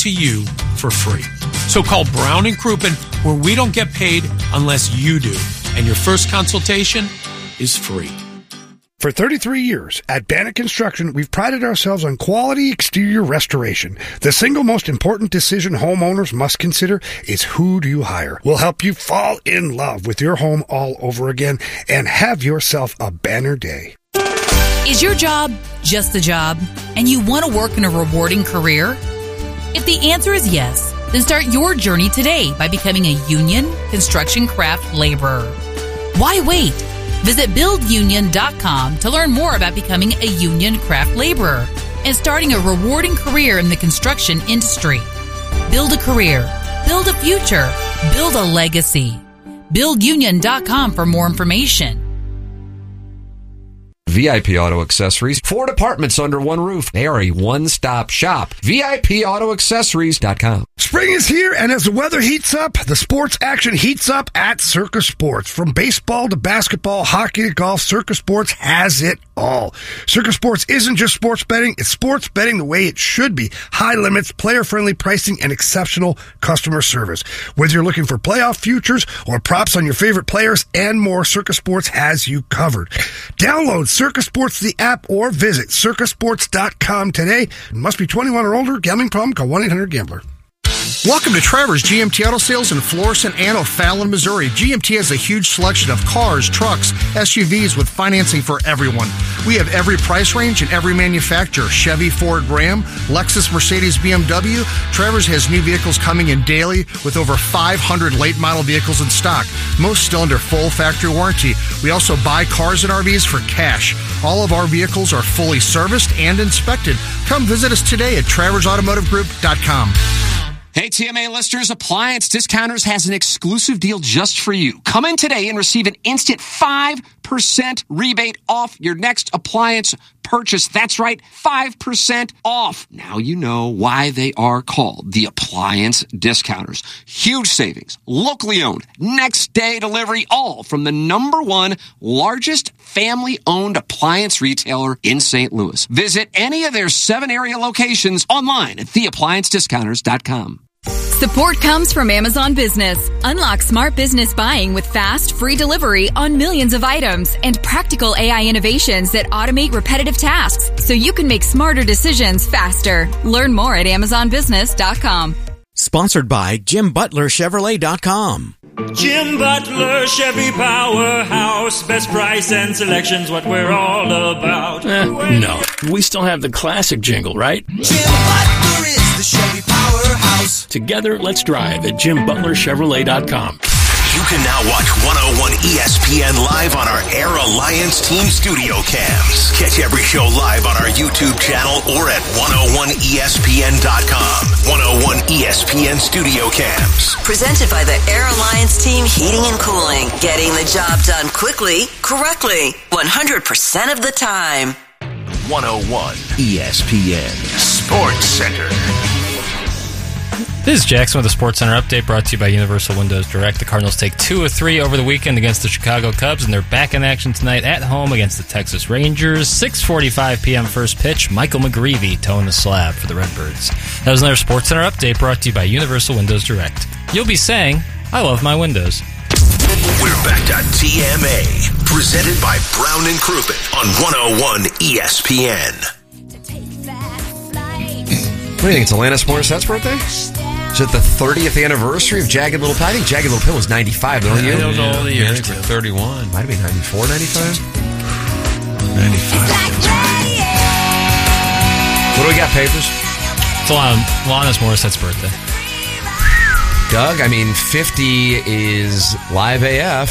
to you for free. So call Brown & Crouppen, where we don't get paid unless you do. And your first consultation is free. For 33 years, at Bannock Construction, we've prided ourselves on quality exterior restoration. The single most important decision homeowners must consider is who do you hire. We'll help you fall in love with your home all over again and have yourself a banner day. Is your job just a job, and you want to work in a rewarding career? If the answer is yes, then start your journey today by becoming a union construction craft laborer. Why wait? Visit buildunion.com to learn more about becoming a union craft laborer and starting a rewarding career in the construction industry. Build a career, build a future, build a legacy. Buildunion.com for more information. VIP Auto Accessories. 4 departments under one roof. They are a one-stop shop. VIPAutoAccessories.com. Spring is here, and as the weather heats up, the sports action heats up at Circus Sports. From baseball to basketball, hockey to golf, Circus Sports has it all. Circus Sports isn't just sports betting, it's sports betting the way it should be. High limits, player-friendly pricing, and exceptional customer service. Whether you're looking for playoff futures or props on your favorite players and more, Circus Sports has you covered. Download Circus Sports, the app, or visit circusports.com today. It must be 21 or older. Gambling problem? Call 1-800-GAMBLER. Welcome to Trevor's GMT Auto Sales in Florissant and O'Fallon, Missouri. GMT has a huge selection of cars, trucks, SUVs with financing for everyone. We have every price range and every manufacturer. Chevy, Ford, Ram, Lexus, Mercedes, BMW. Trevor's has new vehicles coming in daily with over 500 late model vehicles in stock, most still under full factory warranty. We also buy cars and RVs for cash. All of our vehicles are fully serviced and inspected. Come visit us today at TraversAutomotiveGroup.com. Hey, TMA listeners, Appliance Discounters has an exclusive deal just for you. Come in today and receive an instant 5% rebate off your next appliance purchase. That's right, 5% off. Now you know why they are called the Appliance Discounters. Huge savings, locally owned, next day delivery, all from the #1 largest family-owned appliance retailer in St. Louis. Visit any of their 7 area locations online at theappliancediscounters.com. Support comes from Amazon Business. Unlock smart business buying with fast, free delivery on millions of items and practical AI innovations that automate repetitive tasks so you can make smarter decisions faster. Learn more at AmazonBusiness.com. Sponsored by JimButlerChevrolet.com. Jim Butler, Chevy Powerhouse, best price and selection's what we're all about. No, we still have the classic jingle, right? Jim Butler is the Chevy Powerhouse. Together, let's drive at JimButlerChevrolet.com. You can now watch 101 ESPN live on our Air Alliance Team Studio Cams. Catch every show live on our YouTube channel or at 101ESPN.com. 101 ESPN Studio Cams. Presented by the Air Alliance Team Heating and Cooling. Getting the job done quickly, correctly, 100% of the time. 101 ESPN Sports Center. This is Jackson with the Sports Center update brought to you by Universal Windows Direct. The Cardinals take 2 of 3 over the weekend against the Chicago Cubs, and they're back in action tonight at home against the Texas Rangers. 6:45 p.m. first pitch. Michael McGreevy towing the slab for the Redbirds. That was another Sports Center update brought to you by Universal Windows Direct. You'll be saying, I love my windows. We're back to TMA, presented by Brown & Crouppen on 101 ESPN. What do you think? It's Alanis Morissette's birthday? Is it the 30th anniversary of Jagged Little Pill? I think Jagged Little Pill was 95, don't you? I don't know all the years. I think we're 31. Might have been 94, 95? 95. What do we got, Papers? It's Alanis Morissette's birthday. Doug, I mean, 50 is live AF.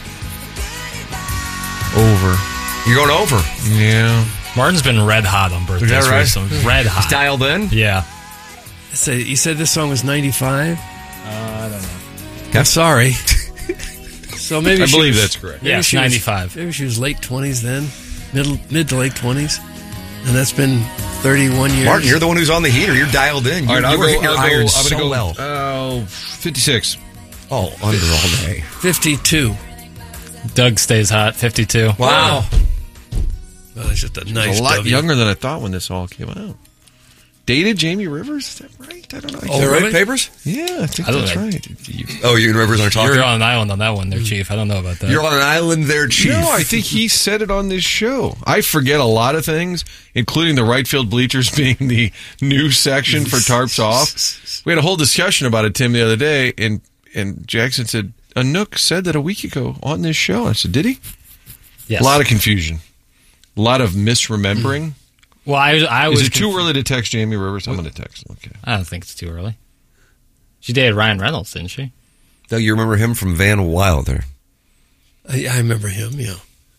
Over. You're going over? Yeah. Martin's been red hot on birthdays. Is that right? Recently. Red hot. He's dialed in? Yeah. So you said this song was 95? I don't know. I'm sorry. So maybe I believe that's correct. Yeah, 95. Maybe she was late 20s then, mid to late 20s, and that's been 31 years. Martin, you're the one who's on the heater. You're dialed in. All right, I'll go. So well. 56. Oh, under all day. 52. Doug stays hot. 52. Wow. Well, that's just a nice a lot W. E. Younger than I thought when this all came out. dated Jamie Rivers. Is that right? I don't know. Oh, really? Papers? Yeah, I think that's right. Oh, you and Rivers aren't talking? You're on an island on that one there, Chief. I don't know about that. You're on an island there, Chief. No, I think he said it on this show. I forget a lot of things, including the right field bleachers being the new section for tarps off. We had a whole discussion about it, Tim, the other day, and Jackson said, Anook said that a week ago on this show. I said, did he? Yes. A lot of confusion. A lot of misremembering. Well, I was. Is it too early to text Jamie Rivers? I'm going to text him. Okay. I don't think it's too early. She dated Ryan Reynolds, didn't she? No, you remember him from Van Wilder. I remember him, yeah.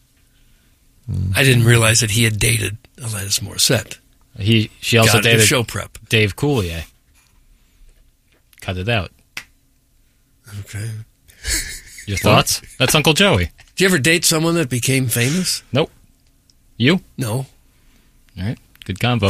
I didn't realize that he had dated Alanis Morissette. She also dated show prep. Dave Coulier. Cut it out. Okay. Your thoughts? That's Uncle Joey. Did you ever date someone that became famous? Nope. You? No. All right. Good combo.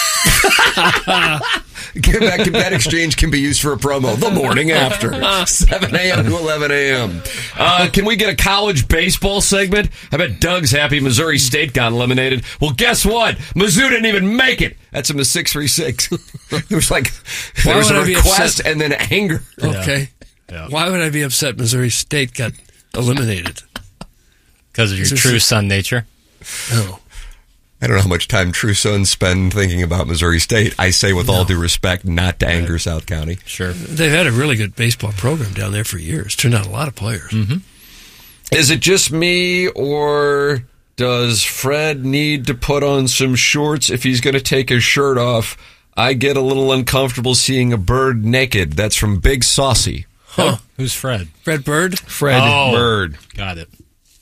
Get back to Bet Exchange can be used for a promo the morning after 7 a.m. to 11 a.m. Can we get a college baseball segment? I bet Doug's happy Missouri State got eliminated. Well, guess what? Mizzou didn't even make it. That's in the 636. There was there was a request and then anger. Okay. Yeah. Why would I be upset Missouri State got eliminated? Because of your true son nature? No. I don't know how much time true sons spend thinking about Missouri State. I say with all due respect, not to anger South County. Sure. They've had a really good baseball program down there for years. Turned out a lot of players. Mm-hmm. Is it just me, or does Fred need to put on some shorts if he's going to take his shirt off? I get a little uncomfortable seeing a bird naked. That's from Big Saucy. Huh. Who's Fred? Fred Bird? Fred Bird. Got it.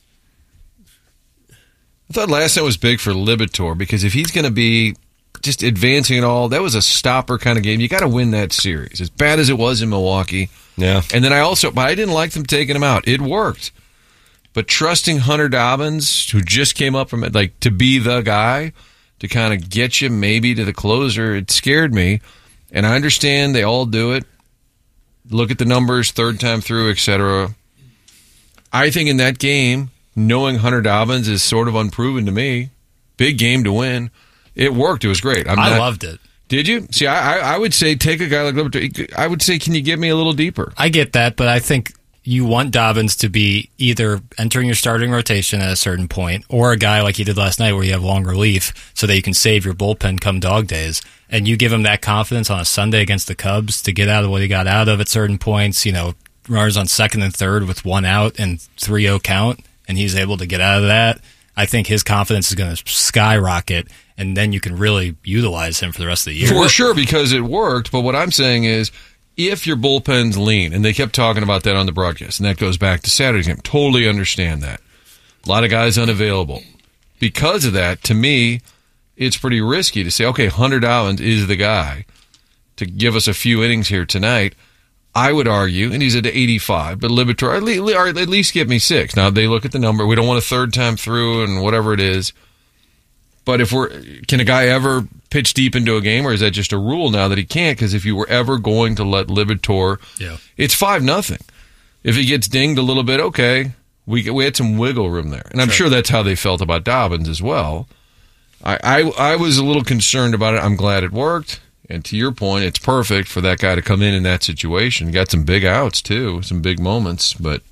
I thought last night was big for Libitor because if he's going to be just advancing at all, that was a stopper kind of game. You got to win that series. As bad as it was in Milwaukee. Yeah. And then but I didn't like them taking him out. It worked. But trusting Hunter Dobbins, who just came up from it, to be the guy to kind of get you maybe to the closer, it scared me. And I understand they all do it. Look at the numbers, third time through, etc. I think in that game, knowing Hunter Dobbins is sort of unproven to me. Big game to win. It worked. It was great. I loved it. Did you? See, I would say take a guy like Libitor. I would say, can you get me a little deeper? I get that, but I think you want Dobbins to be either entering your starting rotation at a certain point or a guy like he did last night where you have long relief so that you can save your bullpen come dog days. And you give him that confidence on a Sunday against the Cubs to get out of what he got out of at certain points, runners on second and third with one out and 3-0 count. And he's able to get out of that, I think his confidence is going to skyrocket, and then you can really utilize him for the rest of the year. For sure, because it worked. But what I'm saying is, if your bullpen's lean, and they kept talking about that on the broadcast, and that goes back to Saturday's game, totally understand that. A lot of guys unavailable. Because of that, to me, it's pretty risky to say, okay, Hunter Dobbins is the guy to give us a few innings here tonight. I would argue, and he's at 85, but Libitor, at least give me 6. Now, they look at the number. We don't want a third time through and whatever it is. But can a guy ever pitch deep into a game, or is that just a rule now that he can't? Because if you were ever going to let Libitor, it's 5-0. If he gets dinged a little bit, okay, we had some wiggle room there. And I'm sure that's how they felt about Dobbins as well. I was a little concerned about it. I'm glad it worked. And to your point, it's perfect for that guy to come in that situation. Got some big outs, too, some big moments. But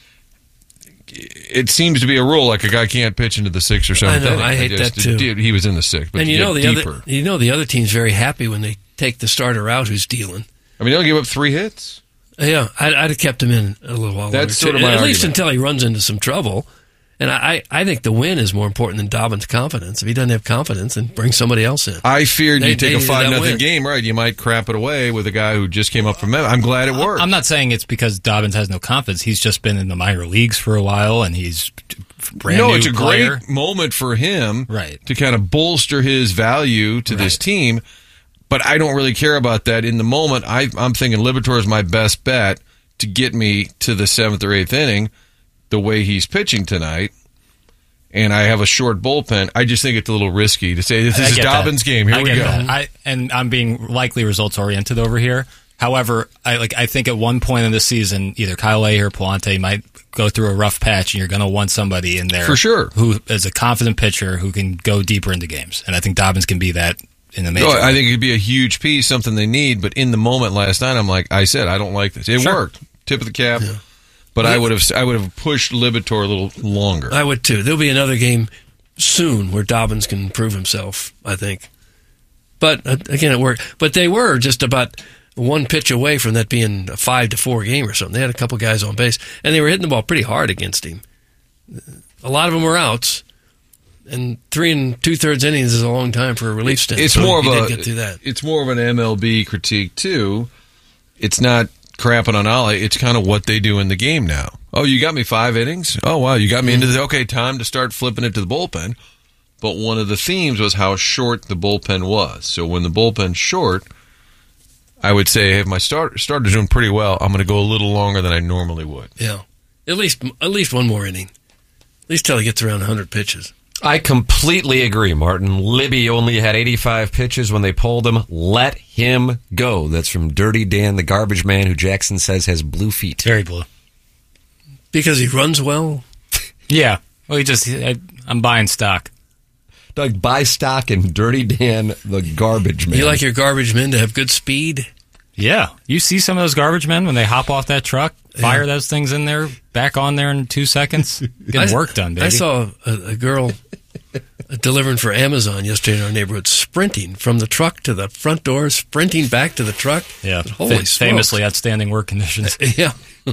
it seems to be a rule, like a guy can't pitch into the 6th or 7th inning. I hate that, too. He was in the 6th, but and the other team's very happy when they take the starter out who's dealing. I mean, they'll give up 3 hits. Yeah, I'd have kept him in a little while. That's sort of my argument. At least until he runs into some trouble. And I think the win is more important than Dobbins' confidence. If he doesn't have confidence, then bring somebody else in. I feared you take a 5-0 game, right? You might crap it away with a guy who just came up from Memphis. I'm glad it worked. I'm not saying it's because Dobbins has no confidence. He's just been in the minor leagues for a while, and he's brand new. No, it's a player. great moment for him right, to kind of bolster his value to this team. But I don't really care about that in the moment. I'm thinking Libitor is my best bet to get me to the 7th or 8th inning the way he's pitching tonight. And I have a short bullpen. I just think it's a little risky to say this is Dobbins' game. Here we go. And I'm being likely results oriented over here. However, I think at one point in the season, either Kyle Leahy or Palante might go through a rough patch, and you're going to want somebody in there for sure who is a confident pitcher who can go deeper into games. And I think Dobbins can be that in the major. I think it could be a huge piece, something they need. But in the moment last night, I'm like, I said, I don't like this. It worked. Tip of the cap. Yeah. But I would have pushed Liberatore a little longer. I would too. There'll be another game soon where Dobbins can prove himself, I think. But again, it worked. But they were just about one pitch away from that being a 5-4 game or something. They had a couple guys on base, and they were hitting the ball pretty hard against him. A lot of them were outs, and 3 2/3 innings is a long time for a relief stint. It's so more of get through that. It's more of an MLB critique too. It's not crapping on Ollie. It's kind of what they do in the game now. Oh, you got me 5 innings? Oh, wow, you got me into the... Okay, time to start flipping it to the bullpen. But one of the themes was how short the bullpen was. So when the bullpen's short, I would say, hey, if my starter's doing pretty well, I'm going to go a little longer than I normally would. Yeah. At least one more inning. At least till he gets around 100 pitches. I completely agree, Martin. Libby only had 85 pitches when they pulled him. Let him go. That's from Dirty Dan, the garbage man, who Jackson says has blue feet. Very blue. Because he runs well? Yeah. Well, I'm buying stock. Doug, buy stock in Dirty Dan, the garbage man. You like your garbage men to have good speed? Yeah. You see some of those garbage men when they hop off that truck, fire those things in there, back on there in 2 seconds, get work done, baby. I saw a girl delivering for Amazon yesterday in our neighborhood, sprinting from the truck to the front door, sprinting back to the truck. Yeah. Holy smokes. Famously outstanding work conditions. Yeah.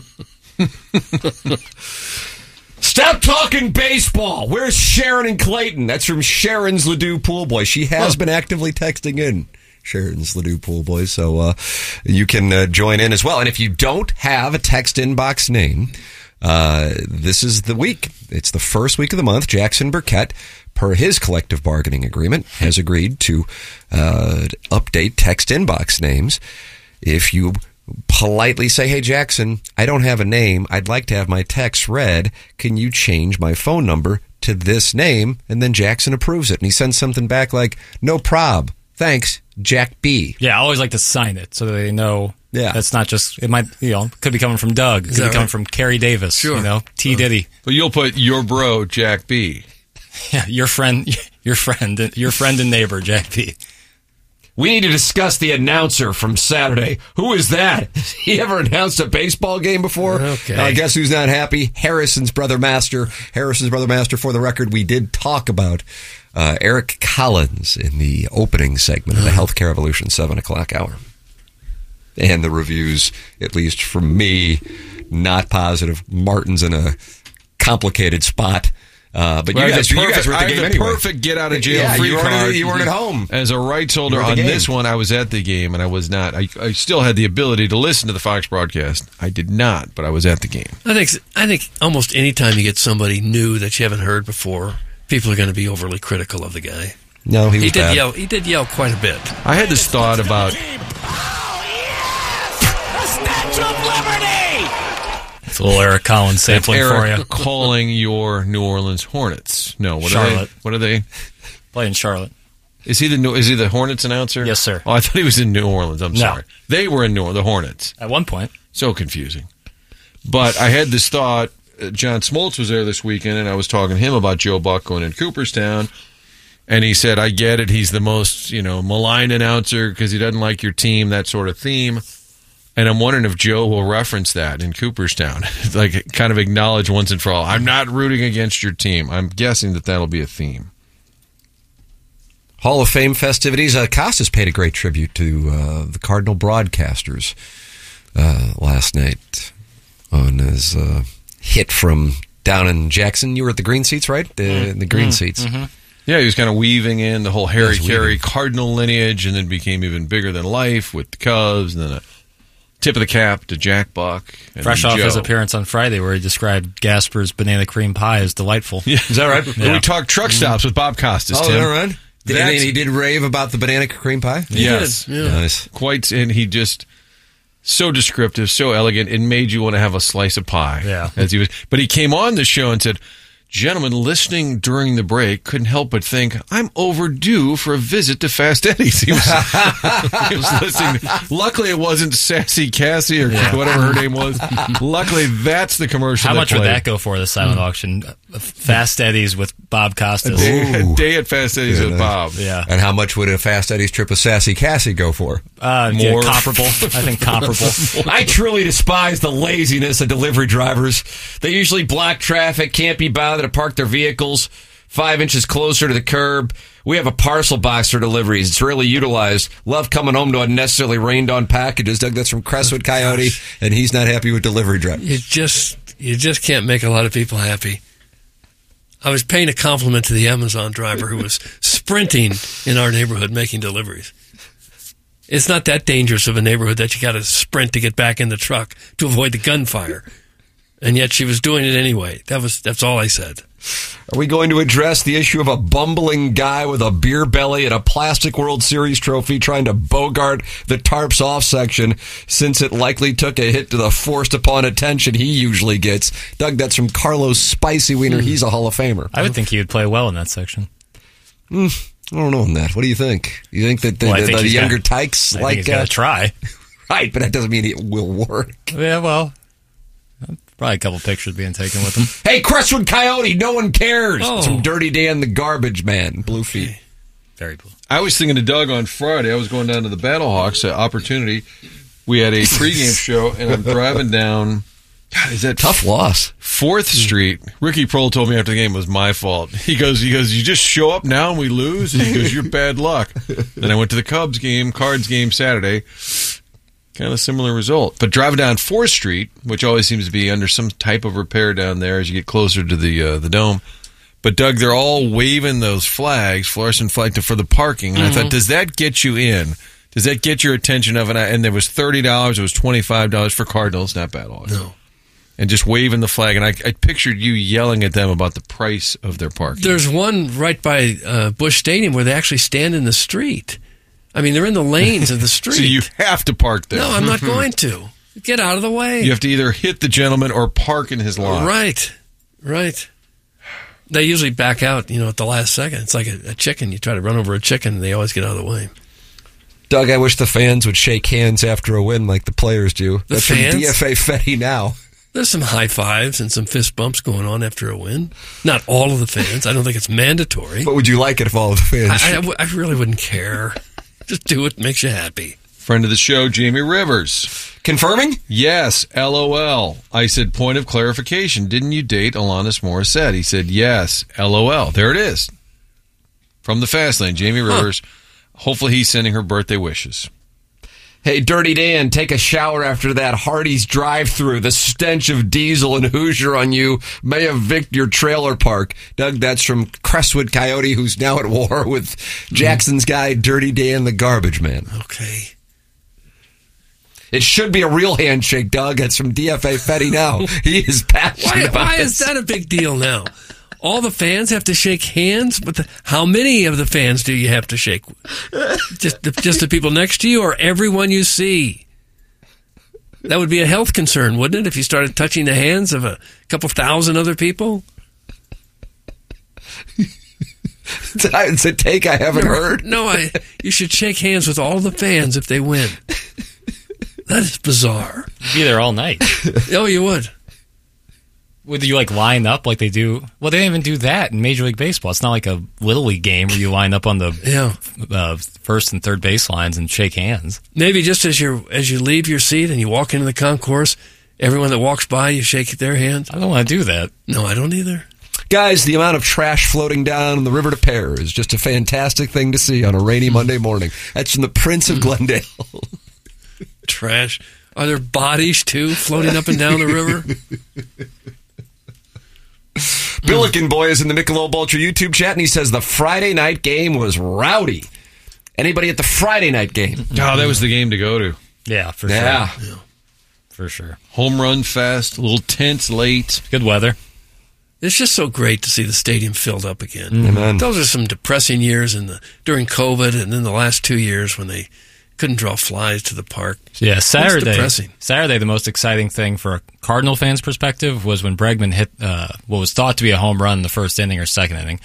Stop talking baseball. Where's Sharon and Clayton? That's from Sharon's Ladue Pool Boy. She has been actively texting in. Sharon's Ladue Pool Boy, so you can join in as well. And if you don't have a text inbox name, this is the week. It's the first week of the month. Jackson Burkett, per his collective bargaining agreement, has agreed to update text inbox names. If you politely say, hey, Jackson, I don't have a name. I'd like to have my text read. Can you change my phone number to this name? And then Jackson approves it. And he sends something back like, no prob. Thanks, Jack B. Yeah, I always like to sign it so that they know that's not just, it might, could be coming from Doug. It could be coming from Kerry Davis, T. Diddy. But you'll put your bro, Jack B. Yeah, your friend and neighbor, Jack B. We need to discuss the announcer from Saturday. Who is that? Has he ever announced a baseball game before? Okay. Guess who's not happy? Harrison's brother Master. For the record, we did talk about Eric Collins in the opening segment of the Healthcare Evolution 7 o'clock hour. And the reviews, at least from me, not positive. Martin's in a complicated spot. But you guys were at the game anyway. Perfect get out of jail free card. You weren't at home. As a rights holder on this one, I was at the game, and I was not. I still had the ability to listen to the Fox broadcast. I did not, but I was at the game. I think almost any time you get somebody new that you haven't heard before, people are going to be overly critical of the guy. No, he was He did yell quite a bit. I had this thought about. It's a little Eric Collins sampling for you. Calling your New Orleans Hornets. No, Charlotte. What are they? Play in Charlotte. Is he the Hornets announcer? Yes, sir. Oh, I thought he was in New Orleans. I'm sorry. They were in the Hornets. At one point. So confusing. But I had this thought. John Smoltz was there this weekend, and I was talking to him about Joe Buck going in Cooperstown. And he said, I get it. He's the most, maligned announcer because he doesn't like your team, that sort of theme. And I'm wondering if Joe will reference that in Cooperstown, like kind of acknowledge once and for all, I'm not rooting against your team. I'm guessing that'll be a theme. Hall of Fame festivities. Costas paid a great tribute to the Cardinal broadcasters last night on his hit from down in Jackson. You were at the green seats, right? The green seats. Mm-hmm. Yeah, he was kind of weaving in the whole Harry Carey Cardinal lineage, and then became even bigger than life with the Cubs, and then a tip of the cap to Jack Buck. Fresh off his appearance on Friday where he described Gasper's banana cream pie as delightful. Yeah. Is that right? Yeah. We talked truck stops with Bob Costas, Tim. Oh, right. He did rave about the banana cream pie? Yes. Yeah. Nice. Quite, and he just, so descriptive, so elegant, it made you want to have a slice of pie. Yeah. But he came on the show and said, gentleman listening during the break couldn't help but think, I'm overdue for a visit to Fast Eddie's. He was listening. Luckily, it wasn't Sassy Cassie or whatever her name was. Luckily, that's the commercial. How much would that go for, the silent auction? Fast Eddie's with Bob Costas. A day at Fast Eddie's with Bob. Yeah. And how much would a Fast Eddie's trip with Sassy Cassie go for? More. Comparable. I think comparable. I truly despise the laziness of delivery drivers. They usually block traffic, can't be bothered to park their vehicles 5 inches closer to the curb. We have a parcel box for deliveries. It's rarely utilized. Love coming home to unnecessarily rained on packages. Doug, that's from Crestwood Coyote, and he's not happy with delivery drivers. You just can't make a lot of people happy. I was paying a compliment to the Amazon driver who was sprinting in our neighborhood making deliveries. It's not that dangerous of a neighborhood that you got to sprint to get back in the truck to avoid the gunfire. And yet she was doing it anyway. That's all I said. Are we going to address the issue of a bumbling guy with a beer belly and a plastic World Series trophy trying to bogart the tarps off section, since it likely took a hit to the forced upon attention he usually gets? Doug, that's from Carlos Spicy Wiener. He's a Hall of Famer. I would think he would play well in that section. I don't know on that. What do you think? You think that the younger tykes like... he's going to try. Right, but that doesn't mean it will work. Yeah, well... Probably a couple pictures being taken with him. Hey, Crestwood Coyote, no one cares. Oh. It's from Dirty Dan the Garbage Man. Blue feet. Very blue. I was thinking of Doug on Friday. I was going down to the Battlehawks Opportunity. We had a pregame show, and I'm driving down. God, is that tough loss? 4th Street. Ricky Prohl told me after the game it was my fault. He goes, you just show up now and we lose? He goes, you're bad luck. Then I went to the Cards game Saturday. Kind of a similar result. But driving down 4th Street, which always seems to be under some type of repair down there as you get closer to the dome. But, Doug, they're all waving those flags, fluorescent flag, for the parking. And I thought, does that get you in? Does that get your attention of it? And there was $30. It was $25 for Cardinals, not Battlehawks. No. And just waving the flag. And I pictured you yelling at them about the price of their parking. There's one right by Busch Stadium where they actually stand in the street. I mean, they're in the lanes of the street. So you have to park there. No, I'm not going to. Get out of the way. You have to either hit the gentleman or park in his lot. Right. They usually back out, at the last second. It's like a chicken. You try to run over a chicken, and they always get out of the way. Doug, I wish the fans would shake hands after a win like the players do. That's fans? From DFA Fetty now. There's some high fives and some fist bumps going on after a win. Not all of the fans. I don't think it's mandatory. But would you like it if all of the fans... I really wouldn't care. Just do it. Makes you happy. Friend of the show, Jamie Rivers. Confirming? Yes, LOL. I said, point of clarification. Didn't you date Alanis Morissette? He said, yes, LOL. There it is. From the Fast Lane, Jamie Rivers. Hopefully he's sending her birthday wishes. Hey, Dirty Dan, take a shower after that Hardee's drive-thru. The stench of diesel and Hoosier on you may evict your trailer park. Doug, that's from Crestwood Coyote, who's now at war with Jackson's guy, Dirty Dan the Garbage Man. Okay. It should be a real handshake, Doug. That's from DFA Fetty now. He is passionate about Why this. is that a big deal now? All the fans have to shake hands? But how many of the fans do you have to shake? Just the people next to you or everyone you see? That would be a health concern, wouldn't it, if you started touching the hands of a couple thousand other people? It's a take I haven't heard. No, you should shake hands with all the fans if they win. That is bizarre. You'd be there all night. Oh, you would. Would you line up like they do? Well, they don't even do that in Major League Baseball. It's not like a Little League game where you line up on the first and third base lines and shake hands. Maybe just as you leave your seat and you walk into the concourse, everyone that walks by, you shake their hands. I don't want to do that. No, I don't either. Guys, the amount of trash floating down the river to Pear is just a fantastic thing to see on a rainy Monday morning. That's from the Prince of Glendale. Trash. Are there bodies, too, floating up and down the river? Billiken Boy is in the Michelob Ultra YouTube chat, and he says the Friday night game was rowdy. Anybody at the Friday night game? Oh, that was the game to go to. Yeah, for sure. Yeah. For sure. Home run fest, a little tense late. Good weather. It's just so great to see the stadium filled up again. Amen. Those are some depressing years during COVID, and then the last 2 years when they couldn't draw flies to the park. Yeah, That's Saturday, depressing. the most exciting thing for a Cardinal fan's perspective was when Bregman hit what was thought to be a home run in the first inning or second inning.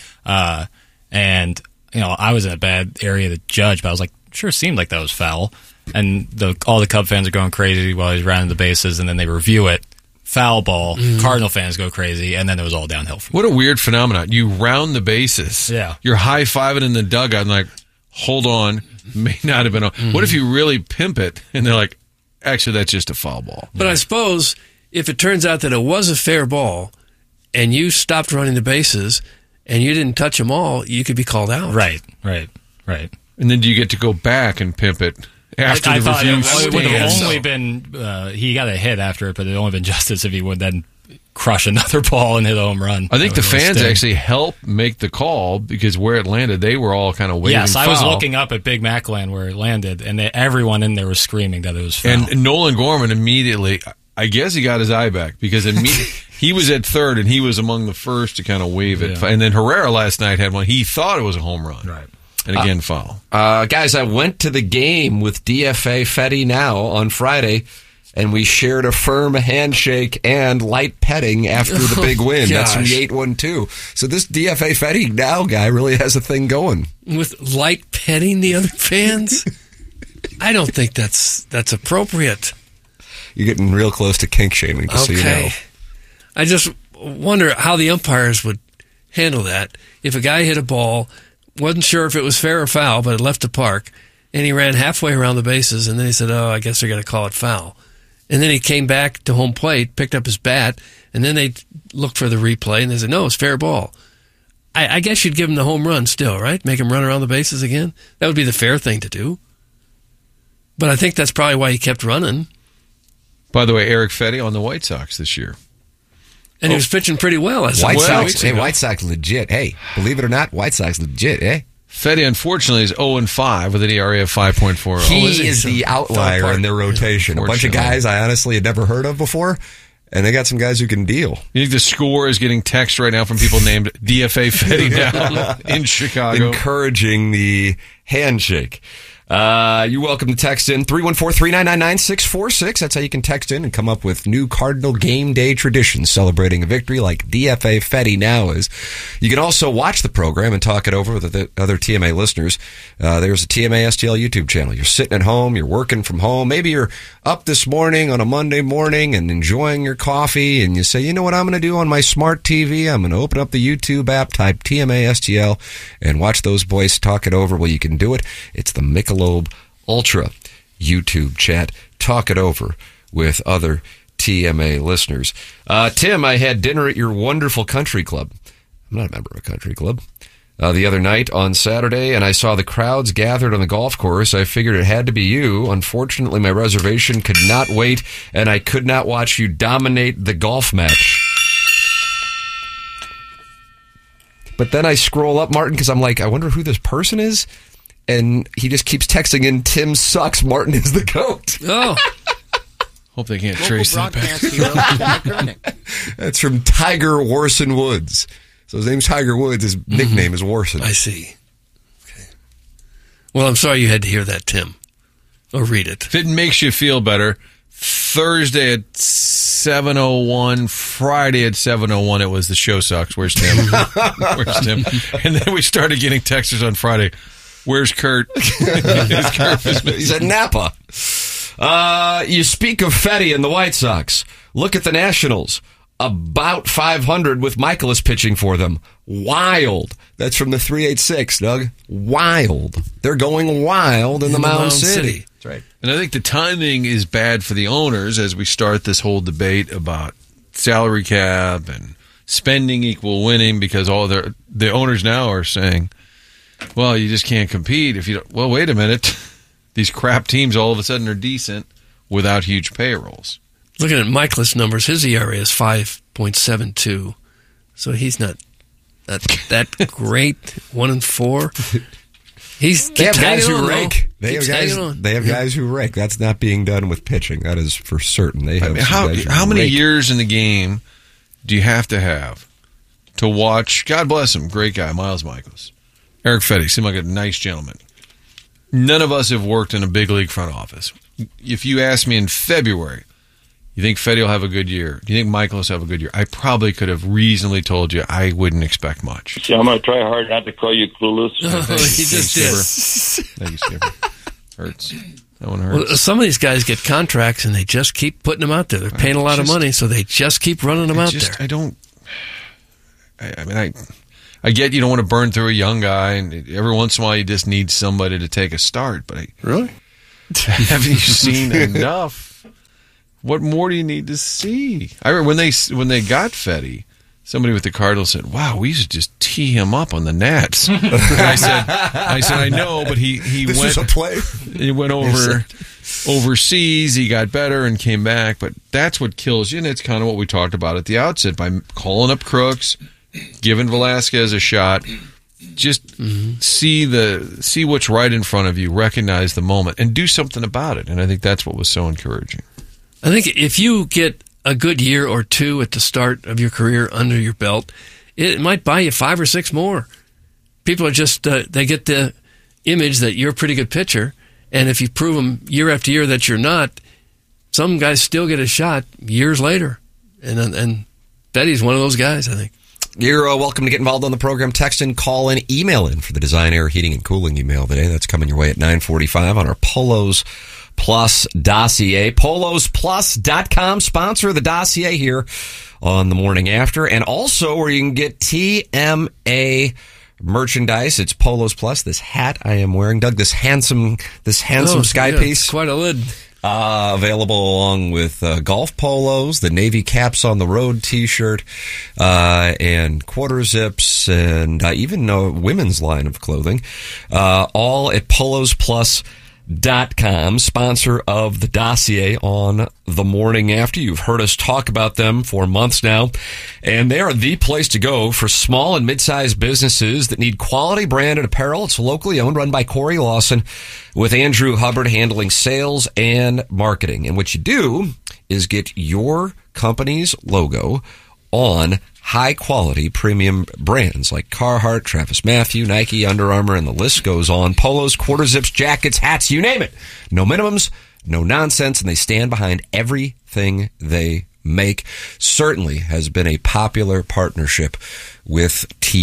And, I was in a bad area to judge, but I was like, sure seemed like that was foul. And all the Cub fans are going crazy while he's rounding the bases, and then they review it. Foul ball. Cardinal fans go crazy, and then it was all downhill from What a weird phenomenon. You round the bases. Yeah. You're high-fiving in the dugout and like, hold on, may not have been on. What if you really pimp it and they're like, actually, that's just a foul ball? But I suppose if it turns out that it was a fair ball and you stopped running the bases and you didn't touch them all, you could be called out. Right. And then do you get to go back and pimp it after I the thought review it would have stands? only been he got a hit after it, but it would only been justice if he would then crush another ball and hit a home run. I think the That would really fans sting. actually helped make the call because where it landed, they were all kind of waving Yes, I was foul. looking up at Big Mac Land where it landed, and everyone in there was screaming that it was foul. And Nolan Gorman immediately, I guess he got his eye back because he was at third and he was among the first to kind of wave it. Yeah. And then Herrera last night had one. He thought it was a home run. Right. And again, foul. Guys, I went to the game with DFA Fetty now on Friday, and we shared a firm handshake and light petting after the big win. That's from the 812. So this DFA Fetty now guy really has a thing going. With light petting the other fans? I don't think that's appropriate. You're getting real close to kink shaming, just so you know. I just wonder how the umpires would handle that. If a guy hit a ball, wasn't sure if it was fair or foul, but it left the park, and he ran halfway around the bases, and then he said, I guess they're going to call it foul. And then he came back to home plate, picked up his bat, and then they looked for the replay, and they said, no, it's fair ball. I guess you'd give him the home run still, right? Make him run around the bases again? That would be the fair thing to do. But I think that's probably why he kept running. By the way, Eric Fetty on the White Sox this year. And he was pitching pretty well. White Sox legit. Hey, believe it or not, White Sox legit, eh? Fetty, unfortunately, is 0-5 with an ERA of 5.40. He is the outlier in their rotation. A bunch of guys I honestly had never heard of before, and they got some guys who can deal. You think the score is getting text right now from people named DFA Fetty now in Chicago? Encouraging the handshake. You're welcome to text in 314-399-9646. That's how you can text in and come up with new Cardinal game day traditions celebrating a victory like DFA Fetty now is. You can also watch the program and talk it over with the other TMA listeners. There's a TMA STL YouTube channel. You're sitting at home, you're working from home. Maybe you're up this morning on a Monday morning and enjoying your coffee, and you say, you know what I'm going to do on my smart TV? I'm going to open up the YouTube app, type TMA STL, and watch those boys talk it over. Well, you can do it. It's the Michelob Ultra YouTube chat. Talk it over with other TMA listeners. Tim, I had dinner at your wonderful country club. I'm not a member of a country club. The other night on Saturday, and I saw the crowds gathered on the golf course. I figured it had to be you. Unfortunately, my reservation could not wait, and I could not watch you dominate the golf match. But then I scroll up, Martin, because I'm like, I wonder who this person is. And he just keeps texting in, Tim sucks, Martin is the GOAT. Oh. Hope they can't trace that back. That's from Tiger Warson Woods. So his name's Tiger Woods. His nickname is Warson. I see. Okay. Well, I'm sorry you had to hear that, Tim. Or read it. If it makes you feel better, Thursday at 7:01, Friday at 7:01, it was the show sucks. Where's Tim? Where's Tim? And then we started getting texters on Friday. Where's Kurt? He's at Napa. You speak of Fetty and the White Sox. Look at the Nationals. About 500 with Michaelis pitching for them. Wild. That's from the 386, Doug. Wild. They're going wild in the Mound City. That's right. And I think the timing is bad for the owners as we start this whole debate about salary cap and spending equal winning, because all the owners now are saying, well, you just can't compete if you don't. Well, wait a minute. These crap teams all of a sudden are decent without huge payrolls. Looking at Michaelis' numbers, his ERA is 5.72. So he's not that great. 1-4. They have guys who rake. They have Yeah. guys who rake. That's not being done with pitching. That is for certain. They have. How many years in the game do you have to watch? God bless him, great guy, Miles Michaelis. Eric Fetty seemed like a nice gentleman. none of us have worked in a big league front office. If you asked me in February, you think Fetty will have a good year? Do you think Michaelis will have a good year? I probably could have reasonably told you I wouldn't expect much. See, I'm going to try hard not to call you clueless. He just did. Thank you, Skipper. Hurts. That one hurts. Well, some of these guys get contracts and they just keep putting them out there. They're paying a lot of money, so they just keep running them out there. I get you don't want to burn through a young guy, and every once in a while you just need somebody to take a start. But really, have you seen enough? What more do you need to see? I remember when they got Fetty, somebody with the Cardinals said, "Wow, we should just tee him up on the Nats." And I said, I know, but he this went was a play. He went overseas. He got better and came back. But that's what kills you, and it's kind of what we talked about at the outset by calling up Crooks, giving Velasquez a shot. Just see what's right in front of you, recognize the moment, and do something about it. And I think that's what was so encouraging. I think if you get a good year or two at the start of your career under your belt, it might buy you 5 or 6 more. People are just, they get the image that you're a pretty good pitcher, and if you prove them year after year that you're not, some guys still get a shot years later. And Betty's one of those guys, I think. You're welcome to get involved on the program. Text in, call in, email in for the Design, Air, Heating, and Cooling email today. That's coming your way at 9:45 on our Polos Plus dossier. PolosPlus.com, sponsor of the dossier here on the morning after. And also where you can get TMA merchandise. It's Polos Plus. This hat I am wearing, Doug, this handsome sky piece. It's quite a lid. Available along with golf polos, the Navy Caps on the Road t-shirt, and quarter zips, and even a women's line of clothing, all at PolosPlus.com, sponsor of the dossier on the morning after. You've heard us talk about them for months now, and they are the place to go for small and mid-sized businesses that need quality branded apparel. It's locally owned, run by Corey Lawson, with Andrew Hubbard handling sales and marketing. And what you do is get your company's logo on high-quality premium brands like Carhartt, Travis Mathew, Nike, Under Armour, and the list goes on. Polos, quarter zips, jackets, hats, you name it. No minimums, no nonsense, and they stand behind everything they make. Certainly has been a popular partnership with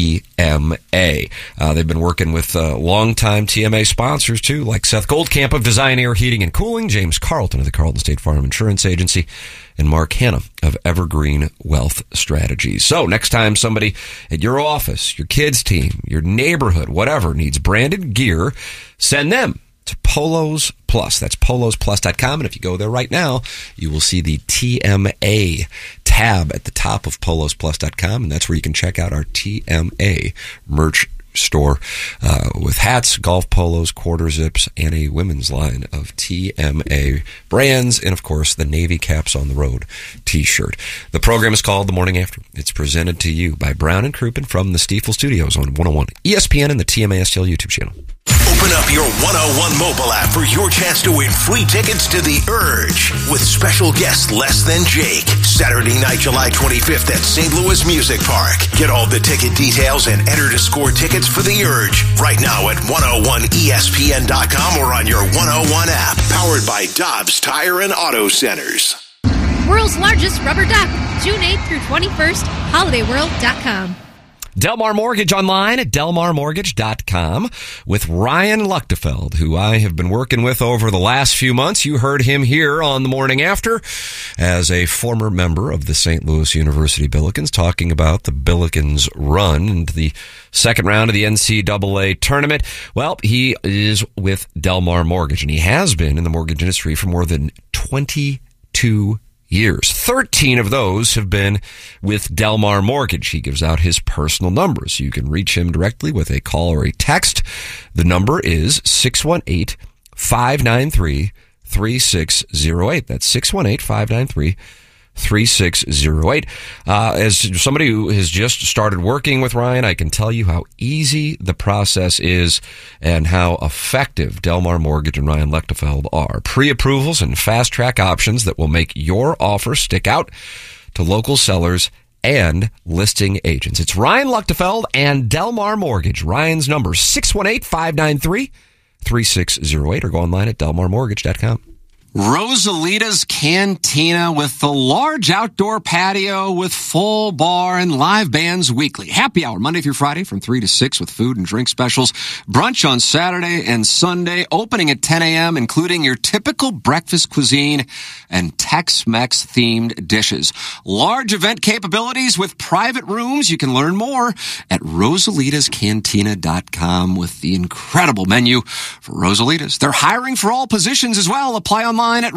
TMA. They've been working with longtime TMA sponsors, too, like Seth Goldcamp of Design, Air, Heating, and Cooling, James Carlton of the Carlton State Farm Insurance Agency, and Mark Hanna of Evergreen Wealth Strategies. So next time somebody at your office, your kids' team, your neighborhood, whatever, needs branded gear, send them to Polos Plus. That's PolosPlus.com. And if you go there right now, you will see the TMA tab at the top of PolosPlus.com. And that's where you can check out our TMA merch store with hats, golf polos, quarter zips, and a women's line of TMA brands, and of course the Navy Caps on the Road t-shirt. The program is called The Morning After. It's presented to you by Brown and Crouppen from the Stiefel Studios on 101 ESPN and the TMA STL YouTube channel. Open up your 101 mobile app for your chance to win free tickets to The Urge with special guest Less Than Jake. Saturday night, July 25th at St. Louis Music Park. Get all the ticket details and enter to score tickets for The Urge right now at 101ESPN.com or on your 101 app. Powered by Dobbs Tire and Auto Centers. World's largest rubber duck, June 8th through 21st, holidayworld.com. Delmar Mortgage online at delmarmortgage.com with Ryan Luchtefeld, who I have been working with over the last few months. You heard him here on The Morning After as a former member of the St. Louis University Billikens, talking about the Billikens' run into the second round of the NCAA tournament. Well, he is with Delmar Mortgage, and he has been in the mortgage industry for more than 22 years. 13 of those have been with Delmar Mortgage. He gives out his personal number, so you can reach him directly with a call or a text. The number is 618-593-3608. That's 618-593-3608. As somebody who has just started working with Ryan, I can tell you how easy the process is and how effective Delmar Mortgage and Ryan Luchtefeld are. Pre-approvals and fast-track options that will make your offer stick out to local sellers and listing agents. It's Ryan Luchtefeld and Delmar Mortgage. Ryan's number, 618-593-3608. 3608 or go online at delmarmortgage.com. Rosalita's Cantina with the large outdoor patio with full bar and live bands weekly. Happy hour Monday through Friday from 3 to 6 with food and drink specials. Brunch on Saturday and Sunday, opening at 10 a.m., including your typical breakfast cuisine and Tex-Mex themed dishes. Large event capabilities with private rooms. You can learn more at rosalitascantina.com with the incredible menu for Rosalitas. They're hiring for all positions as well. Apply online at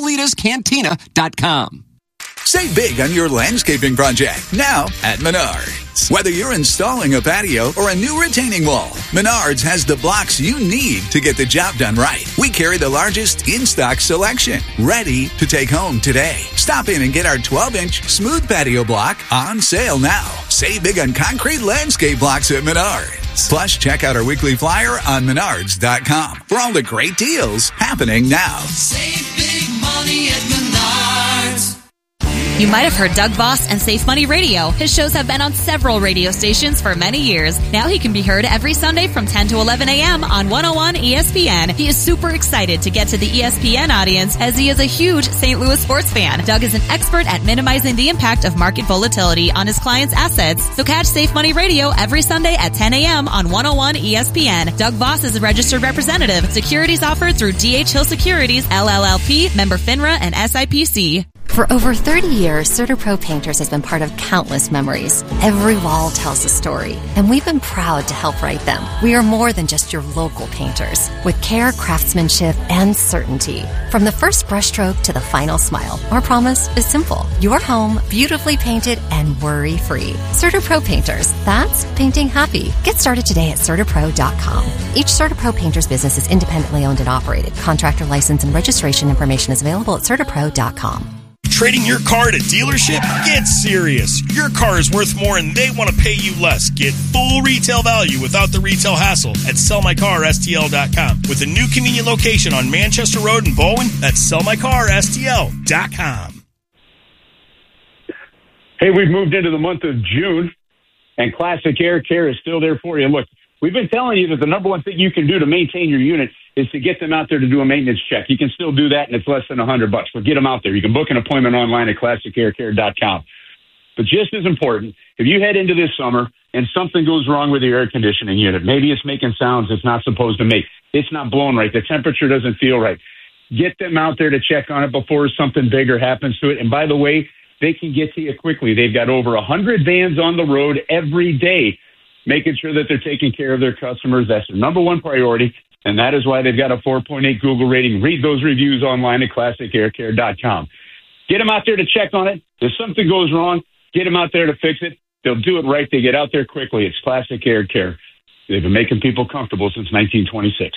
rosalitascantina.com. Save big on your landscaping project now at Menards. Whether you're installing a patio or a new retaining wall, Menards has the blocks you need to get the job done right. We carry the largest in-stock selection, ready to take home today. Stop in and get our 12-inch smooth patio block on sale now. Save big on concrete landscape blocks at Menards. Plus, check out our weekly flyer on Menards.com for all the great deals happening now. Save big money at Menards. You might have heard Doug Voss and Safe Money Radio. His shows have been on several radio stations for many years. Now he can be heard every Sunday from 10 to 11 a.m. on 101 ESPN. He is super excited to get to the ESPN audience as he is a huge St. Louis sports fan. Doug is an expert at minimizing the impact of market volatility on his clients' assets. So catch Safe Money Radio every Sunday at 10 a.m. on 101 ESPN. Doug Voss is a registered representative. Securities offered through D.H. Hill Securities, LLLP, member FINRA, and SIPC. For over 30 years, CertaPro Painters has been part of countless memories. Every wall tells a story, and we've been proud to help write them. We are more than just your local painters, with care, craftsmanship, and certainty. From the first brushstroke to the final smile, our promise is simple. Your home, beautifully painted and worry-free. CertaPro Painters, that's painting happy. Get started today at CertaPro.com. Each CertaPro Painters business is independently owned and operated. Contractor license and registration information is available at CertaPro.com. Trading your car at a dealership? Get serious. Your car is worth more and they want to pay you less. Get full retail value without the retail hassle at sellmycarstl.com. With a new convenient location on Manchester Road in Bowen, that's sellmycarstl.com. Hey, we've moved into the month of June, and Classic Air Care is still there for you. Look, we've been telling you that the number one thing you can do to maintain your unit is to get them out there to do a maintenance check. You can still do that, and it's less than $100, but get them out there. You can book an appointment online at ClassicAirCare.com. But just as important, if you head into this summer and something goes wrong with your air conditioning unit, maybe it's making sounds it's not supposed to make, it's not blowing right, the temperature doesn't feel right, get them out there to check on it before something bigger happens to it. And by the way, they can get to you quickly. They've got over 100 vans on the road every day, making sure that they're taking care of their customers. That's their number one priority, and that is why they've got a 4.8 Google rating. Read those reviews online at ClassicAirCare.com. Get them out there to check on it. If something goes wrong, get them out there to fix it. They'll do it right. They get out there quickly. It's Classic Air Care. They've been making people comfortable since 1926.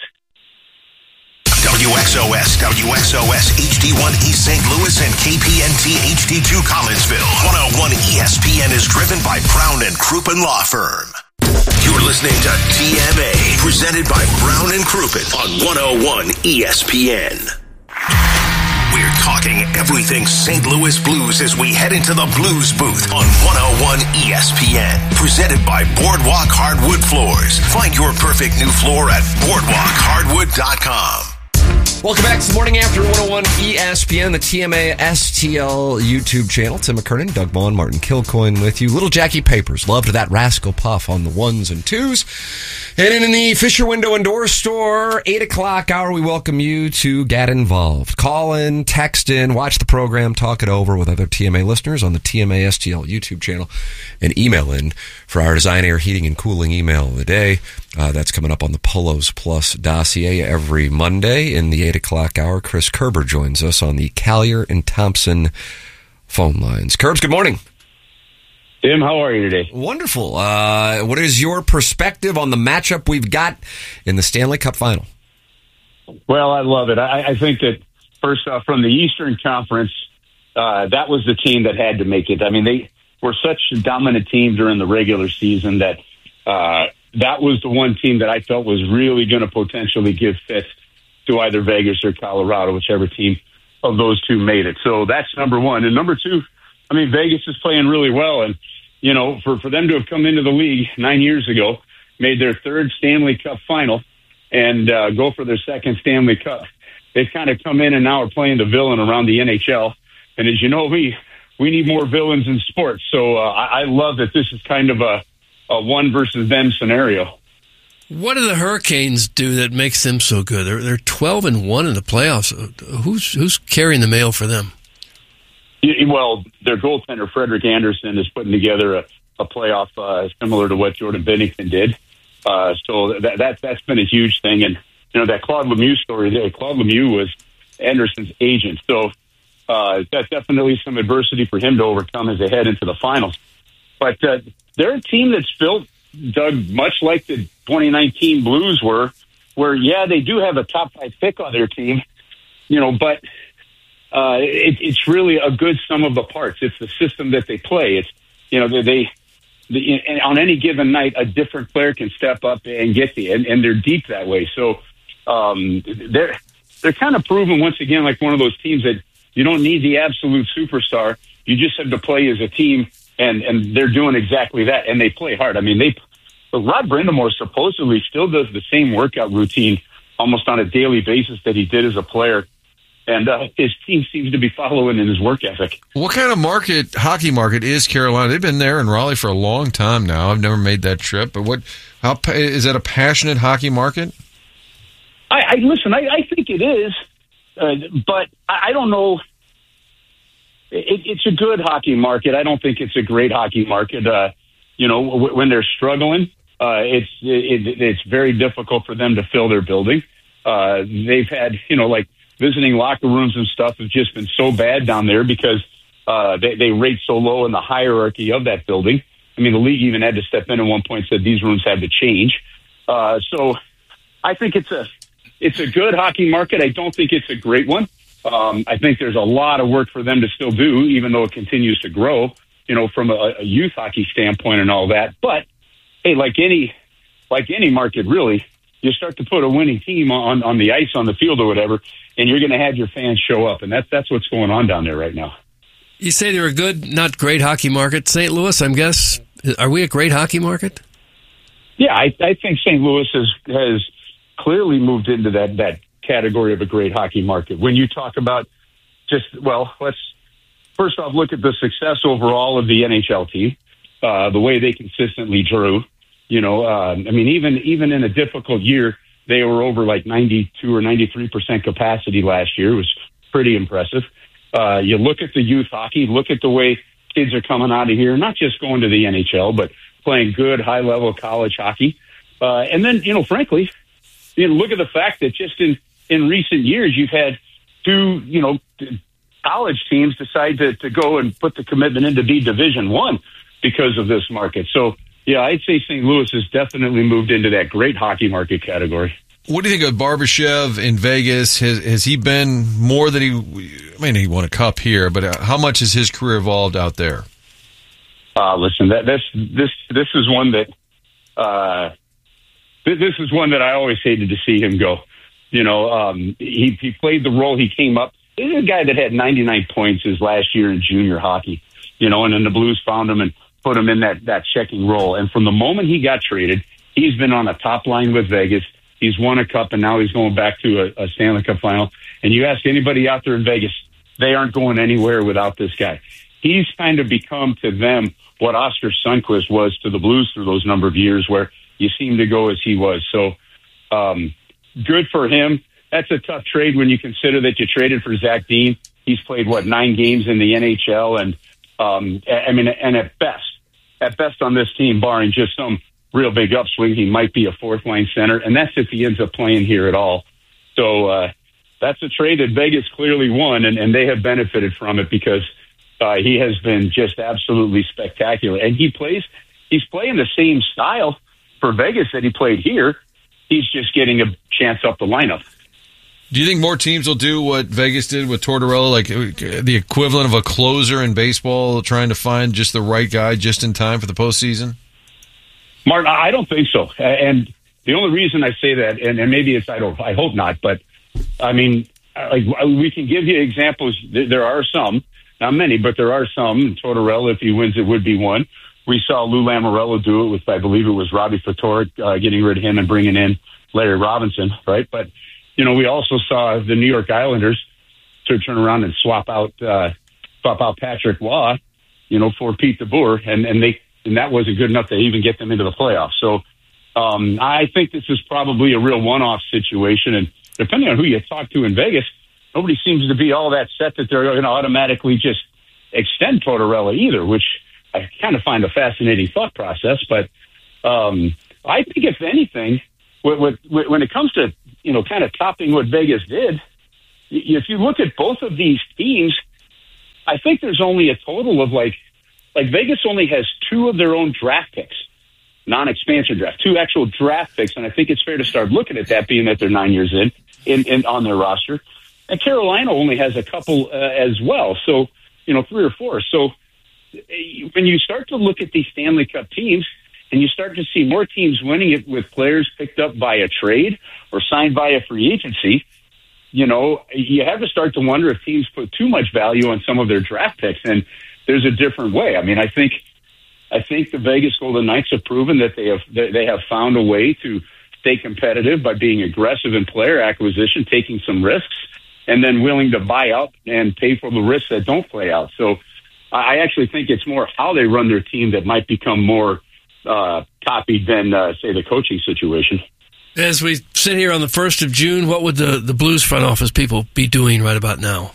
WXOS, WXOS, HD1 East St. Louis, and KPNT HD2 Collinsville. 101 ESPN is driven by Brown and Crouppen Law Firm. You're listening to TMA, presented by Brown and Crouppen on 101 ESPN. We're talking everything St. Louis Blues as we head into the Blues booth on 101 ESPN. Presented by Boardwalk Hardwood Floors. Find your perfect new floor at BoardwalkHardwood.com. Welcome back to the Morning After 101 ESPN, the TMA STL YouTube channel. Tim McKernan, Doug Vaughn, Martin Kilcoyne with you. Little Jackie Papers loved that Rascal Puff on the ones and twos. And in the Fisher Window and Door Store, 8 o'clock hour, we welcome you to get involved. Call in, text in, watch the program, talk it over with other TMA listeners on the TMA STL YouTube channel, and email in for our Design, Air, Heating, and Cooling email of the day. That's coming up on the Polos Plus dossier every Monday in the 8 o'clock hour. Chris Kerber joins us on the Collier and Thompson phone lines. Kerbs, good morning. Tim, how are you today? Wonderful. What is your perspective on the matchup we've got in the Stanley Cup Final? Well, I love it. I think that, first off, from the Eastern Conference, that was the team that had to make it. I mean, they were such a dominant team during the regular season that that was the one team that I felt was really going to potentially give fits to either Vegas or Colorado, whichever team of those two made it. So that's number one. And number two, I mean, Vegas is playing really well. And, you know, for them to have come into the league 9 years ago, made their third Stanley Cup final, and go for their second Stanley Cup. They've kind of come in and now are playing the villain around the NHL. And as you know, we need more villains in sports. So I love that this is kind of a one versus them scenario. What do the Hurricanes do that makes them so good? They're 12-1 in the playoffs. Who's carrying the mail for them? Well, their goaltender Frederik Andersen is putting together a playoff similar to what Jordan Binnington did. So that's been a huge thing. And that Claude Lemieux story there. Claude Lemieux was Anderson's agent, so that's definitely some adversity for him to overcome as they head into the finals. But they're a team that's built, Doug, much like the 2019 Blues were, where, they do have a top 5 pick on their team, but it's really a good sum of the parts. It's the system that they play. It's, on any given night, a different player can step up and get the, and they're deep that way. So they're kind of proven once again, like one of those teams that you don't need the absolute superstar. You just have to play as a team. And they're doing exactly that, and they play hard. I mean, Rod Brind'Amour supposedly still does the same workout routine almost on a daily basis that he did as a player, and his team seems to be following in his work ethic. What kind of hockey market is Carolina? They've been there in Raleigh for a long time now. I've never made that trip, but how is that a passionate hockey market? I think it is, but I don't know. It's a good hockey market. I don't think it's a great hockey market. When they're struggling, it's very difficult for them to fill their building. They've had, visiting locker rooms and stuff have just been so bad down there because they rate so low in the hierarchy of that building. I mean, the league even had to step in at one point and said these rooms had to change. So I think it's a good hockey market. I don't think it's a great one. I think there's a lot of work for them to still do, even though it continues to grow, from a youth hockey standpoint and all that. But hey, like any market, really, you start to put a winning team on the ice, on the field or whatever, and you're going to have your fans show up. And that's what's going on down there right now. You say they're a good, not great hockey market. St. Louis, I guess, are we a great hockey market? Yeah, I think St. Louis has clearly moved into that category of a great hockey market. When you talk about let's first off look at the success overall of the NHL team, the way they consistently drew. Even in a difficult year, they were over like 92 or 93% capacity last year. It was pretty impressive. You look at the youth hockey, look at the way kids are coming out of here, not just going to the NHL, but playing good high-level college hockey. And then, frankly, look at the fact that just in recent years, you've had two, college teams decide to go and put the commitment in to be Division I because of this market. So, I'd say St. Louis has definitely moved into that great hockey market category. What do you think of Barbashev in Vegas? Has he been more than he won a cup here, but how much has his career evolved out there? Listen, this is one that this is one that I always hated to see him go. He played the role. He came up. He's a guy that had 99 points his last year in junior hockey, and then the Blues found him and put him in that checking role. And from the moment he got traded, he's been on a top line with Vegas. He's won a cup, and now he's going back to a Stanley Cup final. And you ask anybody out there in Vegas, they aren't going anywhere without this guy. He's kind of become to them what Oscar Sundqvist was to the Blues through those number of years where you seem to go as he was. So good for him. That's a tough trade when you consider that you traded for Zach Dean. He's played, 9 games in the NHL. And, and at best on this team, barring just some real big upswing, he might be a fourth-line center. And that's if he ends up playing here at all. So that's a trade that Vegas clearly won, and they have benefited from it because he has been just absolutely spectacular. And he's playing the same style for Vegas that he played here. He's just getting a chance up the lineup. Do you think more teams will do what Vegas did with Tortorella, like the equivalent of a closer in baseball, trying to find just the right guy just in time for the postseason? Martin, I don't think so. And the only reason I say that, and maybe it's I hope not, but I mean, we can give you examples. There are some, not many, but there are some. Tortorella, if he wins, it would be one. We saw Lou Lamoriello do it with, I believe it was Robbie Fatorik, getting rid of him and bringing in Larry Robinson, right? But, we also saw the New York Islanders to turn around and swap out Patrick Waugh, for Pete DeBoer, and that wasn't good enough to even get them into the playoffs. So I think this is probably a real one-off situation, and depending on who you talk to in Vegas, nobody seems to be all that set that they're going to automatically just extend Tortorella either, which I kind of find a fascinating thought process. But I think, if anything, when it comes to, kind of topping what Vegas did, if you look at both of these teams, I think there's only a total of like Vegas only has 2 of their own draft picks, non-expansion draft, 2 actual draft picks. And I think it's fair to start looking at that, being that they're 9 years in on their roster. And Carolina only has a couple as well. So, 3 or 4. So when you start to look at these Stanley Cup teams and you start to see more teams winning it with players picked up by a trade or signed by a free agency, you have to start to wonder if teams put too much value on some of their draft picks. And there's a different way. I mean, I think the Vegas Golden Knights have proven that they have found a way to stay competitive by being aggressive in player acquisition, taking some risks, and then willing to buy up and pay for the risks that don't play out. So I actually think it's more how they run their team that might become more copied than, say, the coaching situation. As we sit here on the 1st of June, what would the Blues front office people be doing right about now?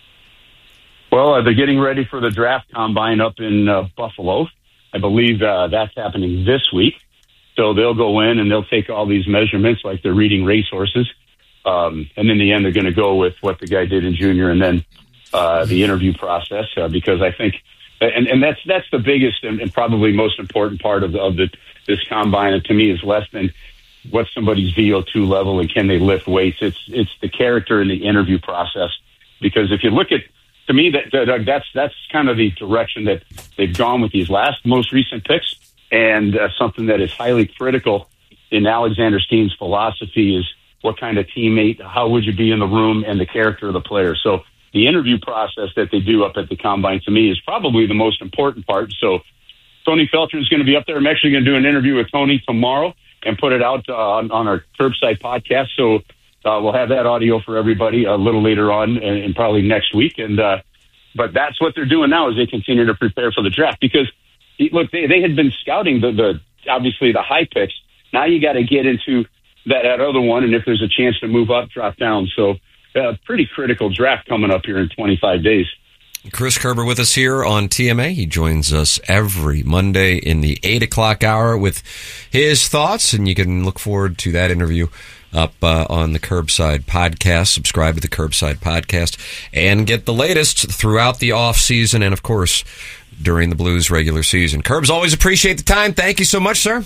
Well, they're getting ready for the draft combine up in Buffalo. I believe that's happening this week. So they'll go in and they'll take all these measurements like they're reading racehorses. And in the end, they're going to go with what the guy did in junior and then the interview process, because I think, and that's the biggest and probably most important part of this combine. And to me, is less than what's somebody's VO2 level and can they lift weights. It's the character in the interview process. Because if you look at, to me, that's kind of the direction that they've gone with these most recent picks, and something that is highly critical in Alexander Steen's philosophy is what kind of teammate, how would you be in the room, and the character of the player. So the interview process that they do up at the combine, to me, is probably the most important part. So Tony Felton is going to be up there. I'm actually going to do an interview with Tony tomorrow and put it out on our Curbside podcast. So we'll have that audio for everybody a little later on and probably next week. And but that's what they're doing now, is they continue to prepare for the draft. Because, look, they had been scouting the obviously the high picks. Now you got to get into that other one, and if there's a chance to move up, drop down. So pretty critical draft coming up here in 25 days. Chris Kerber with us here on TMA. He joins us every Monday in the 8 o'clock hour with his thoughts, and you can look forward to that interview up on the Curbside podcast. Subscribe to the Curbside podcast and get the latest throughout the off season and, of course, during the Blues regular season. Curbs, always appreciate the time. Thank you so much, sir.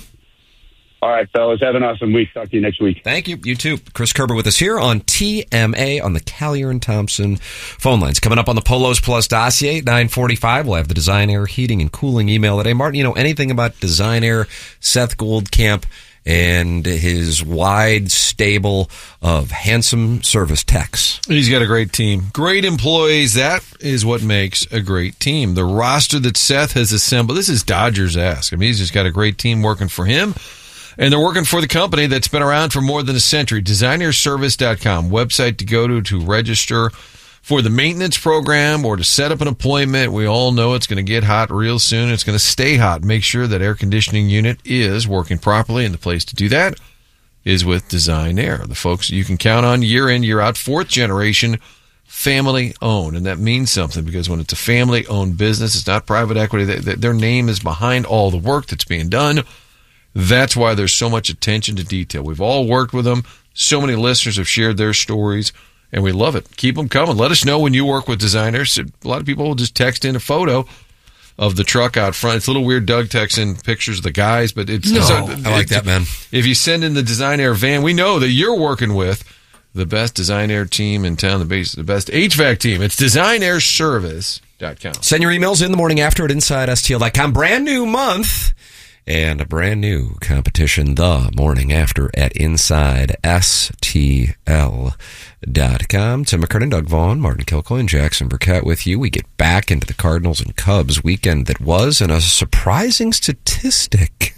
All right, fellas. Have an awesome week. Talk to you next week. Thank you. You too. Chris Kerber with us here on TMA on the Callier and Thompson phone lines. Coming up on the Polos Plus dossier at 9:45, we'll have the Design Air Heating and Cooling email today. Martin, you know anything about Design Air, Seth Goldcamp, and his wide stable of handsome service techs? He's got a great team. Great employees. That is what makes a great team. The roster that Seth has assembled, this is Dodgers-esque. I mean, he's just got a great team working for him. And they're working for the company that's been around for more than a century. DesignerService.com, website to go to register for the maintenance program or to set up an appointment. We all know it's going to get hot real soon. It's going to stay hot. Make sure that air conditioning unit is working properly, and the place to do that is with Design Air. The folks you can count on year in, year out, 4th generation, family owned. And that means something, because when it's a family owned business, it's not private equity. Their name is behind all the work that's being done. That's why there's so much attention to detail. We've all worked with them. So many listeners have shared their stories, and we love it. Keep them coming. Let us know when you work with designers. A lot of people will just text in a photo of the truck out front. It's a little weird, Doug texts in pictures of the guys, but it's... I like that, man. If you send in the Design Air van, we know that you're working with the best Design Air team in town, the best HVAC team. It's DesignAirService.com. Send your emails in the morning after at InsideSTL.com. Brand new month. and a brand new competition the morning after at InsideSTL.com. Tim McKernan, Doug Vaughn, Martin Kilcoy, and Jackson Burkett with you. We get back into the Cardinals and Cubs weekend that was, and a surprising statistic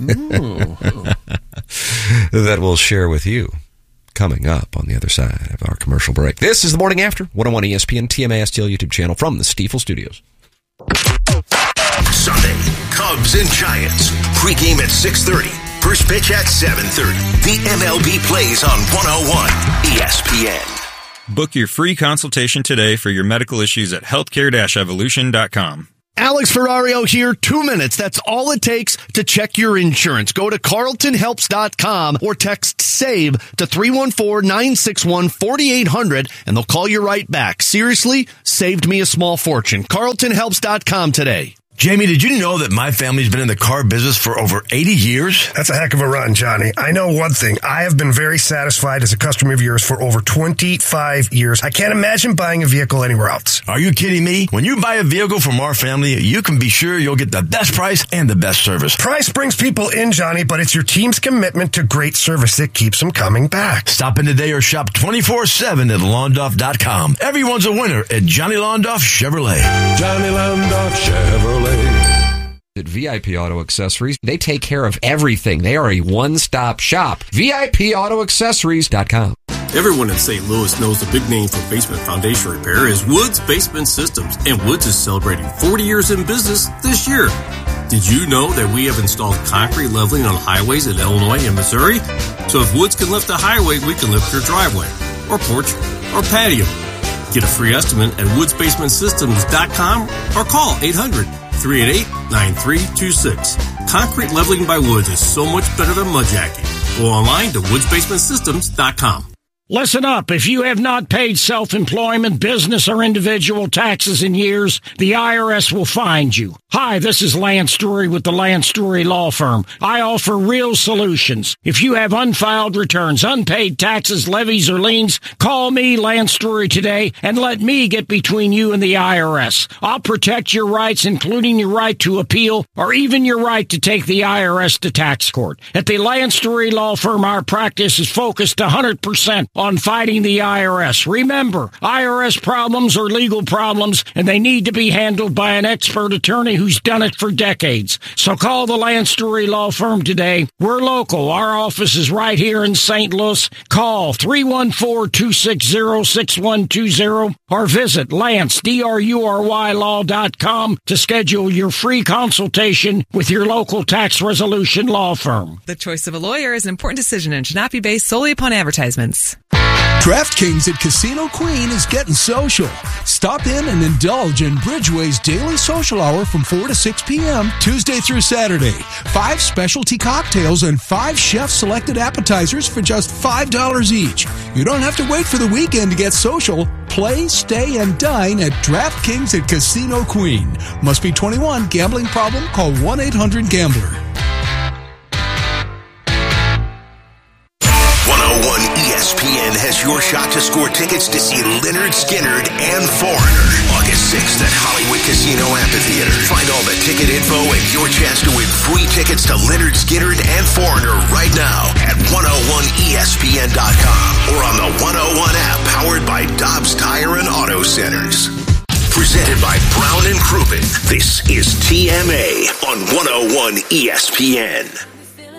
that we'll share with you coming up on the other side of our commercial break. This is the morning after 101 ESPN TMA STL YouTube channel from the Stiefel Studios. Sunday, Cubs and Giants. Pre-game at 6:30. First pitch at 7:30. The MLB plays on 101 ESPN. Book your free consultation today for your medical issues at healthcare-evolution.com. Alex Ferrario here. 2 minutes. That's all it takes to check your insurance. Go to carltonhelps.com or text SAVE to 314-961-4800 and they'll call you right back. Seriously, saved me a small fortune. carltonhelps.com today. Jamie, did you know that my family's been in the car business for over 80 years? That's a heck of a run, Johnny. I know one thing. I have been very satisfied as a customer of yours for over 25 years. I can't imagine buying a vehicle anywhere else. Are you kidding me? When you buy a vehicle from our family, you can be sure you'll get the best price and the best service. Price brings people in, Johnny, but it's your team's commitment to great service that keeps them coming back. Stop in today or shop 24/7 at Londoff.com. Everyone's a winner at Johnny Londoff Chevrolet. Johnny Londoff Chevrolet. At VIP Auto Accessories, they take care of everything. They are a one-stop shop. VIPAutoAccessories.com. Everyone in St. Louis knows the big name for basement foundation repair is Woods Basement Systems, and Woods is celebrating 40 years in business this year. Did you know that we have installed concrete leveling on highways in Illinois and Missouri? So if Woods can lift a highway, we can lift your driveway, or porch, or patio. Get a free estimate at woodsbasementsystems.com or call 800-388-9326. Concrete leveling by Woods is so much better than mudjacking. Go online to woodsbasementsystems.com. Listen up. If you have not paid self-employment, business, or individual taxes in years, the IRS will find you. Hi, this is Lance Story with the Lance Story Law Firm. I offer real solutions. If you have unfiled returns, unpaid taxes, levies, or liens, call me, Lance Story, today and let me get between you and the IRS. I'll protect your rights, including your right to appeal or even your right to take the IRS to tax court. At the Lance Story Law Firm, our practice is focused 100% on fighting the IRS. Remember, IRS problems are legal problems, and they need to be handled by an expert attorney who's done it for decades. So call the Lance Story Law Firm today. We're local. Our office is right here in St. Louis. Call 314-260-6120 or visit LanceDruryLaw.com to schedule your free consultation with your local tax resolution law firm. The choice of a lawyer is an important decision and should not be based solely upon advertisements. DraftKings at Casino Queen is getting social. Stop in and indulge in Bridgeway's daily social hour from 4 to 6 p.m. Tuesday through Saturday. 5 specialty cocktails and 5 chef-selected appetizers for just $5 each. You don't have to wait for the weekend to get social. Play, stay, and dine at DraftKings at Casino Queen. Must be 21. Gambling problem? Call 1-800-GAMBLER. 101 ESPN has your shot to score tickets to see Lynyrd Skynyrd and Foreigner August 6th at Hollywood Casino Amphitheater. Find all the ticket info and your chance to win free tickets to Lynyrd Skynyrd and Foreigner right now at 101ESPN.com or on the 101 app powered by Dobbs Tire and Auto Centers. Presented by Brown and Crouppen. This is TMA on 101 ESPN.